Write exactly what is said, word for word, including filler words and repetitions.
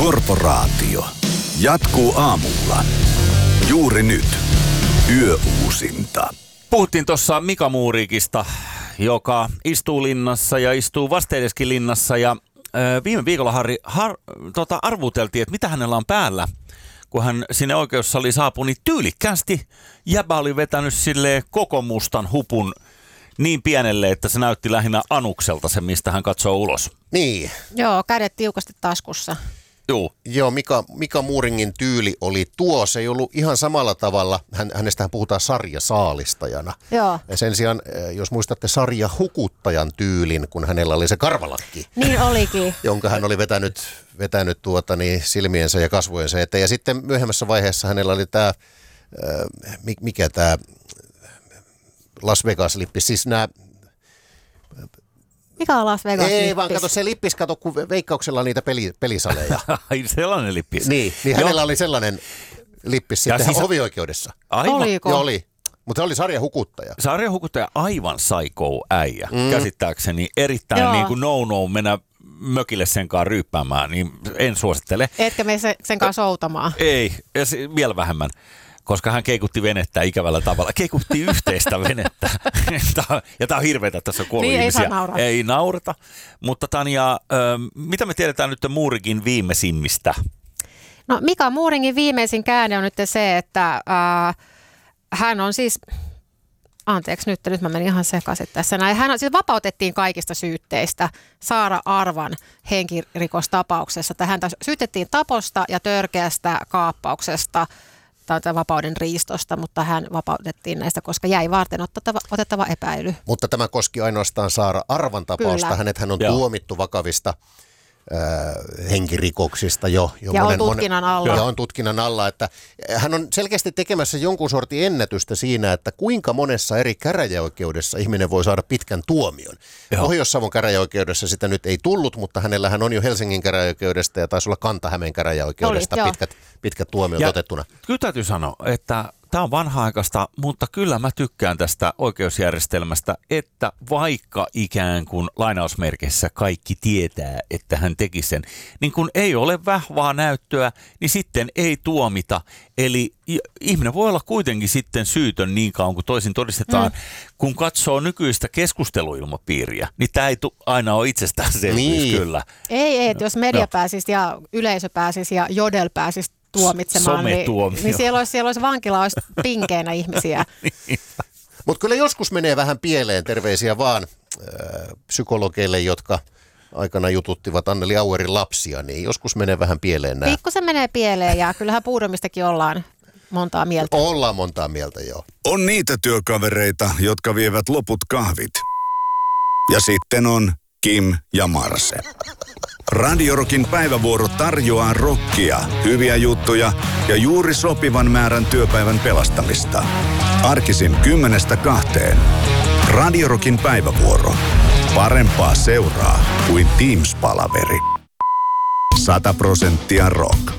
Korporaatio jatkuu aamulla. Juuri nyt. Yöuusinta. Puhuttiin tuossa Mika Muurikista, joka istuu linnassa ja istuu vasteedeskin linnassa. Ja ö, viime viikolla Harri, har, tota, arvuteltiin, että mitä hänellä on päällä. Kun hän sinne oikeussaliin saapui, niin tyylikkäästi jäbä oli vetänyt silleen koko mustan hupun niin pienelle, että se näytti lähinnä anukselta se, mistä hän katsoo ulos. Niin. Joo, kädet tiukasti taskussa. Joo. Joo, Mika, Mika Muuringin tyyli oli tuo. Se ei ollut ihan samalla tavalla. Hän, hänestähän puhutaan sarjasaalistajana. Joo. Ja sen sijaan, jos muistatte sarjahukuttajan tyylin, kun hänellä oli se karvalakki. Niin olikin. Jonka hän oli vetänyt, vetänyt tuota, niin silmiensä ja kasvojensa eteen. Ja sitten myöhemmässä vaiheessa hänellä oli tämä, äh, mikä tämä Las Vegas-lippis, siis nämä... Mikä on Las Vegas-lippis? Ei vaan, kato se lippis, kato kun Veikkauksella on niitä peli, pelisaleja. Ai sellainen lippis. Niin, niin hänellä oli sellainen lippis sitten siis... hovioikeudessa. Aivan. Oliko? Joo, oli. Mutta se oli sarjahukuttaja. Sarjahukuttaja aivan psycho äijä, mm. käsittääkseni. Erittäin Joo. niin kuin no-no mennä mökille senkaan ryyppäämään, niin en suosittele. Etkä me se, sen kanssa soutamaan. Ei, ja se, vielä vähemmän. Koska hän keikutti venettä ikävällä tavalla. Keikutti yhteistä venettä. Ja tämä on hirveetä, että tässä on kuollut niin, ihmisiä. Ei saa naurata. Ei naurata. Mutta Tanja, äh, mitä me tiedetään nyt Muurikin viimeisimmistä? No Mika Muuringin viimeisin käänne on nyt se, että äh, hän on siis... Anteeksi, nyt, nyt mä menin ihan sekaisin tässä. Näin. Hän on, siis vapautettiin kaikista syytteistä Saara Arvan henkirikostapauksessa. Häntä syytettiin taposta ja törkeästä kaappauksesta tai vapauden riistosta, mutta hän vapautettiin näistä, koska jäi varten otettava, otettava epäily. Mutta tämä koski ainoastaan Saara Arvan tapausta. Kyllä. Hänethän on Joo. tuomittu vakavista äh, henkirikoksista jo. jo ja monen, on tutkinnan alla. Ja on tutkinnan alla, että hän on selkeästi tekemässä jonkun sortin ennätystä siinä, että kuinka monessa eri käräjäoikeudessa ihminen voi saada pitkän tuomion. Joo. Pohjois-Savon käräjäoikeudessa sitä nyt ei tullut, mutta hänellähän on jo Helsingin käräjäoikeudesta ja taisi olla Kanta-Hämeen käräjäoikeudesta Oli, pitkät, pitkät tuomiot Ja otettuna. Kyllä täytyy sanoa, että tämä on vanha-aikaista, mutta kyllä mä tykkään tästä oikeusjärjestelmästä, että vaikka ikään kuin lainausmerkissä kaikki tietää, että hän teki sen, niin kun ei ole vahvaa näyttöä, niin sitten ei tuomita. Eli ihminen voi olla kuitenkin sitten syytön niin kauan kuin toisin todistetaan. Mm. Kun katsoo nykyistä keskusteluilmapiiriä, niin tämä ei tu- aina ole itsestäänselvyys Niin. kyllä. Ei, ei, että jos media No. pääsisi ja yleisö pääsisi ja Jodel pääsisi tuomitsemaan, niin, Sometuomio. niin siellä olisi, siellä olisi vankila, olisi pinkeinä ihmisiä. Mutta kyllä joskus menee vähän pieleen, terveisiä vaan äh, psykologeille, jotka aikana jututtivat Anneli Auerin lapsia, niin joskus menee vähän pieleen nämä. Pikkusen menee pieleen ja kyllähän Puudomistakin ollaan montaa mieltä. Ollaan montaa mieltä, joo. On niitä työkavereita, jotka vievät loput kahvit. Ja sitten on Kim ja Marse. Radiorokin päivävuoro tarjoaa rockia, hyviä juttuja ja juuri sopivan määrän työpäivän pelastamista. Arkisin kymmenestä kahteen. Radiorokin päivävuoro. Parempaa seuraa kuin Teams-palaveri. Sata prosenttia rock.